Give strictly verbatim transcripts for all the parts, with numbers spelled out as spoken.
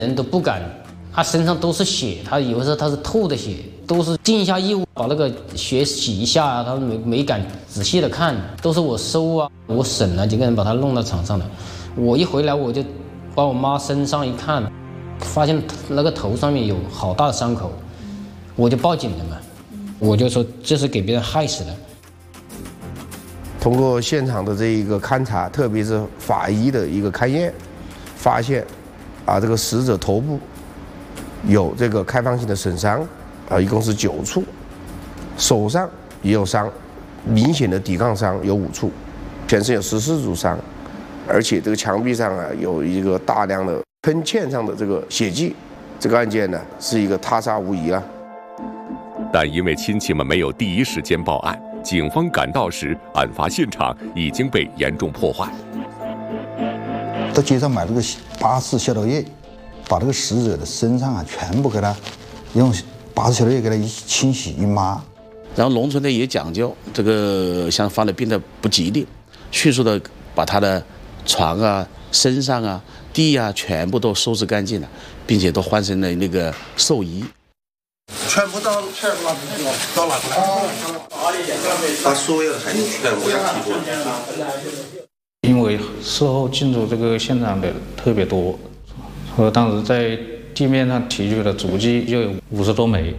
人都不敢，他身上都是血，他有的时候他是吐的血，都是尽一下义务把那个血洗一下，他没没敢仔细的看，都是我收啊，我审了几个人把他弄到场上的。我一回来我就把我妈身上一看，发现那个头上面有好大的伤口，我就报警了嘛，我就说这是给别人害死的。 通过现场的这一个勘查，特别是法医的一个勘验，发现，啊，这个死者头部有这个开放性的损伤，啊，一共是九处，手上也有伤，明显的抵抗伤有五处，全身有十四处伤，而且这个墙壁上啊有一个大量的喷溅上的这个血迹，这个案件呢是一个他杀无疑啊。 但因为亲戚们没有第一时间报案，警方赶到时，案发现场已经被严重破坏。 到街上买这个八四消毒液，把这个死者的身上啊全部给他用八四消毒液给他一清洗一抹。 然后农村呢也讲究这个像犯了病的不吉利，迅速的把他的床啊、身上啊、地啊全部都收拾干净了，并且都换成了那个寿衣。 全部到全部拿到哪来？把所有的孩子全部要提出来。 因为事后进入这个现场的特别多，我当时在地面上提取的足迹就有五十多枚。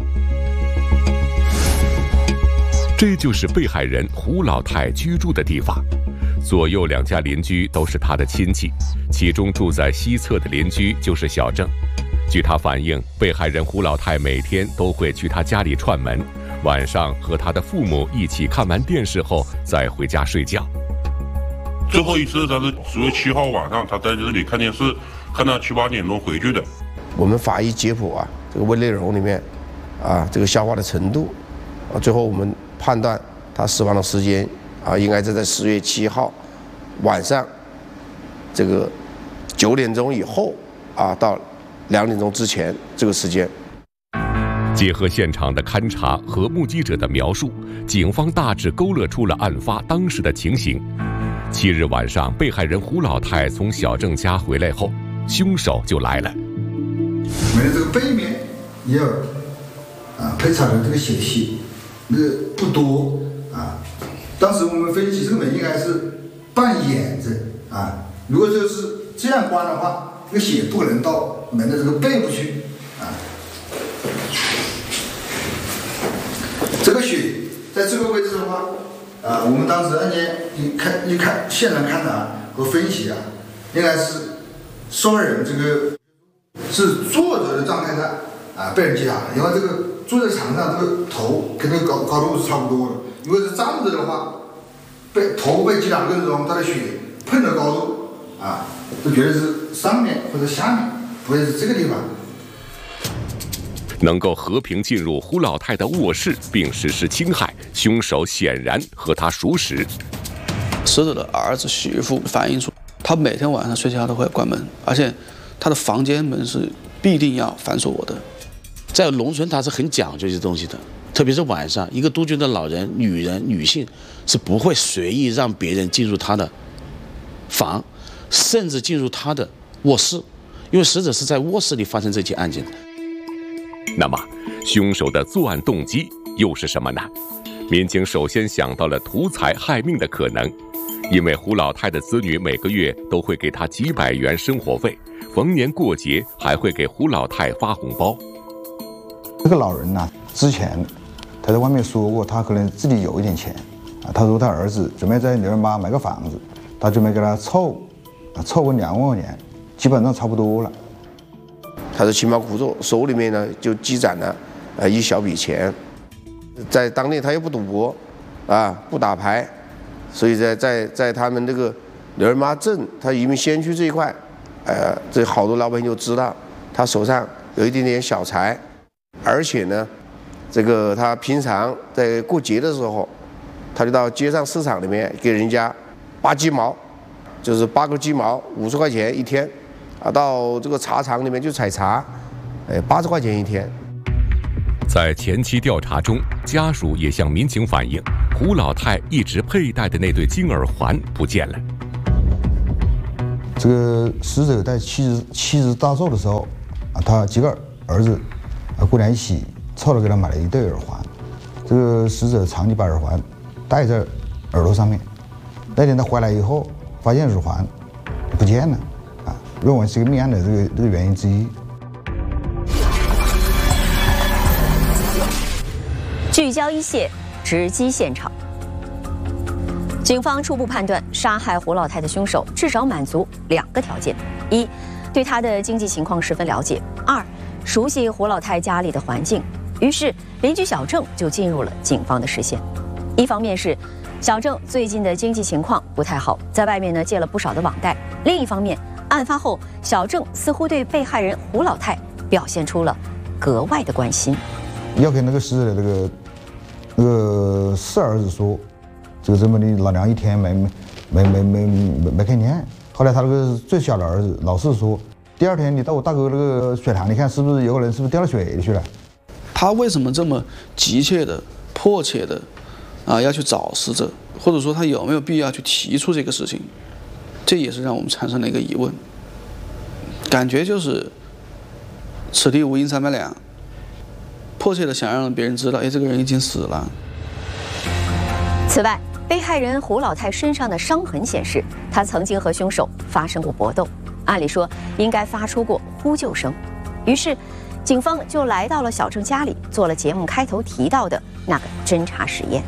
这就是被害人胡老太居住的地方，左右两家邻居都是他的亲戚，其中住在西侧的邻居就是小郑。据他反映，被害人胡老太每天都会去他家里串门，晚上和他的父母一起看完电视后再回家睡觉。 最后一次他是十月七号晚上，他在这里看电视，看到七八点钟回去的。 我们法医解剖啊，这个胃内容里面，啊，这个消化的程度，啊，最后我们判断他死亡的时间啊，应该是在十月七号晚上，这个九点钟以后啊，到两点钟之前这个时间。 结合现场的勘查和目击者的描述，警方大致勾勒出了案发当时的情形。七日晚上，被害人胡老太从小郑家回来后，凶手就来了。 门的这个背面也有啊配查的这个血迹，那个不多啊。当时我们分析这个门应该是半掩着啊，如果就是这样关的话，这个血不可能到门的这个背部去啊。这个血在这个位置的话。啊，我们当时案件一看一看现场勘查和分析啊，应该是受害人这个是坐着的状态下啊被人击打的，因为这个坐在床上这个头跟这个高高度是差不多的。如果是站着的话，被头被击打的过程中，他的血碰的高度啊，就觉得是上面或者下面，不会是这个地方。 能够和平进入胡老太的卧室并实施侵害，凶手显然和他熟识。 死者的儿子媳妇反映出，他每天晚上睡觉都会关门，而且他的房间门是必定要反锁的。 在农村，他是很讲究这些东西的，特别是晚上，一个独居的老人、女人、女性是不会随意让别人进入他的房，甚至进入他的卧室，因为死者是在卧室里发生这起案件的。 那么，凶手的作案动机又是什么呢？民警首先想到了图财害命的可能，因为胡老太的子女每个月都会给她几百元生活费，逢年过节还会给胡老太发红包。 这个老人呢、啊，之前他在外面说过，他可能自己有一点钱啊。他说他儿子准备在女儿妈买个房子，他准备给他凑，啊，凑个两万块钱，基本上差不多了。 他是勤劳苦做，手里面呢就积攒了呃一小笔钱，在当地他又不赌博，啊不打牌，所以在在在他们这个女儿妈镇，他移民先驱这一块，呃这好多老百姓就知道他手上有一点点小财，而且呢，这个他平常在过节的时候，他就到街上市场里面给人家扒鸡毛，就是八个鸡毛五十块钱一天。啊，到这个茶厂里面去采茶，哎，八十块钱一天。 在前期调查中，家属也向民警反映，胡老太一直佩戴的那对金耳环不见了。 这个死者在妻子妻子大寿的时候，啊，他几个儿子啊过年一起凑了给他买了一对耳环。这个死者长期把耳环戴在耳朵上面。那天他回来以后，发现耳环不见了，啊，认为是一个命案的这个这个原因之一。 聚焦一线，直击现场。警方初步判断，杀害胡老太的凶手至少满足两个条件：一，对她的经济情况十分了解；二，熟悉胡老太家里的环境。于是，邻居小郑就进入了警方的视线。一方面是小郑最近的经济情况不太好，在外面呢借了不少的网贷；另一方面，案发后小郑似乎对被害人胡老太表现出了格外的关心。 要跟那个死者的那个那个四儿子说。这个这么的老娘一天没没没没没没没看见。后来他那个最小的儿子老四说，第二天你到我大哥那个水塘，你看是不是有个人是不是掉到水里去了？ 他为什么这么急切的、迫切的啊要去找死者，或者说他有没有必要去提出这个事情？这也是让我们产生了一个疑问。感觉就是此地无银三百两，迫切的想让别人知道，哎，这个人已经死了。 此外，被害人胡老太身上的伤痕显示，她曾经和凶手发生过搏斗，按理说应该发出过呼救声。于是，警方就来到了小郑家里，做了节目开头提到的那个侦查实验。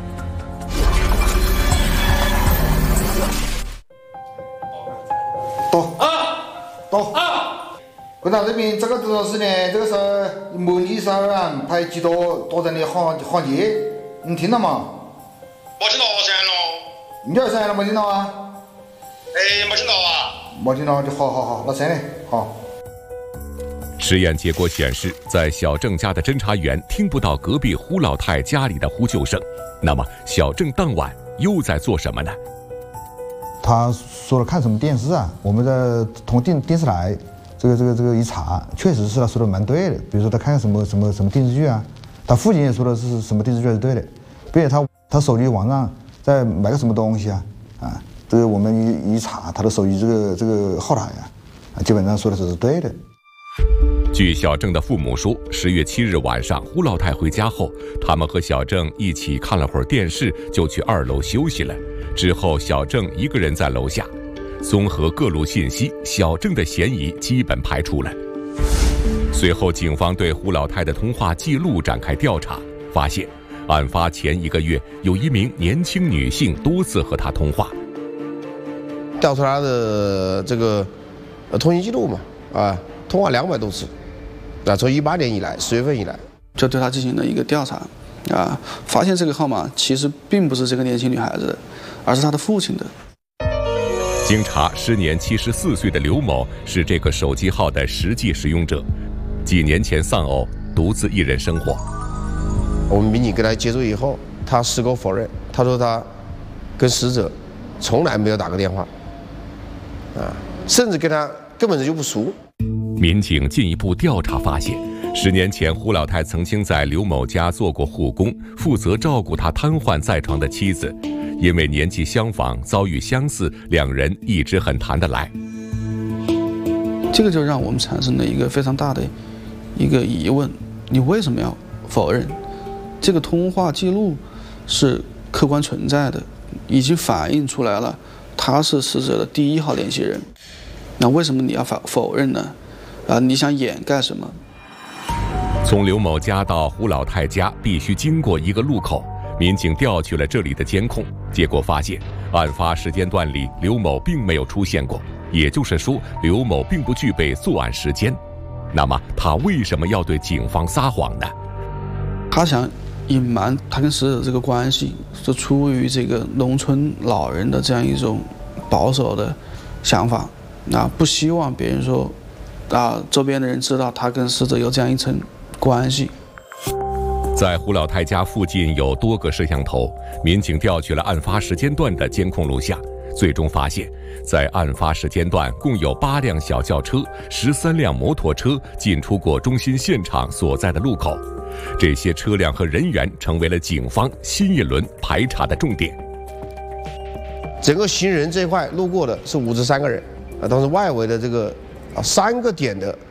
到啊，到啊！观察这边这个多少是呢？这个是模拟杀人派几多多人的行行节，你听到吗？ 没听到声咯。 你这声了没听到啊？ 哎，没听到啊。 没听到就好好好，那声嘞，好。 实验结果显示，在小郑家的侦查员听不到隔壁胡老太家里的呼救声。那么，小郑当晚又在做什么呢？ 他说了看什么电视啊？我们在从电电视台这个这个这个一查，确实是他说的蛮对的。比如说他看什么什么什么电视剧啊，他父亲也说的是什么电视剧是对的，并且他他手机网上在买个什么东西啊啊，这个我们一一查他的手机这个这个后台啊，啊基本上说的是对的。 据小郑的父母说，十月七日晚上，胡老太回家后，他们和小郑一起看了会儿电视，就去二楼休息了。之后，小郑一个人在楼下。综合各路信息，小郑的嫌疑基本排除了。随后，警方对胡老太的通话记录展开调查，发现案发前一个月，有一名年轻女性多次和他通话。 调出他的这个呃通信记录嘛，啊，通话两百多次。啊，从一八年以来，十月份以来， 就对他进行了一个调查，啊，发现这个号码其实并不是这个年轻女孩子的，而是她的父亲的。 经查，时年七十四岁的刘某是这个手机号的实际使用者，几年前丧偶，独自一人生活。 我们民警跟他接触以后，他矢口否认，他说他跟死者从来没有打过电话，啊，甚至跟他根本就不熟。 民警进一步调查发现，十年前胡老太曾经在刘某家做过护工，负责照顾他瘫痪在床的妻子。因为年纪相仿，遭遇相似，两人一直很谈得来。 这个就让我们产生了一个非常大的一个疑问：你为什么要否认？这个通话记录是客观存在的，已经反映出来了，他是死者的第一号联系人。那为什么你要否否认呢？啊，你想掩盖什么？ 从刘某家到胡老太家必须经过一个路口，民警调取了这里的监控，结果发现，案发时间段里刘某并没有出现过，也就是说，刘某并不具备作案时间。那么，他为什么要对警方撒谎呢？ 他想隐瞒他跟死者这个关系，是出于这个农村老人的这样一种保守的想法，啊，不希望别人说，啊，周边的人知道他跟死者有这样一层关系。 在胡老太家附近有多个摄像头，民警调取了案发时间段的监控录像，最终发现，在案发时间段共有八辆小轿车、十三辆摩托车进出过中心现场所在的路口，这些车辆和人员成为了警方新一轮排查的重点。 整个行人这块路过的是五十三个人， 啊，当时外围的这个啊三个点的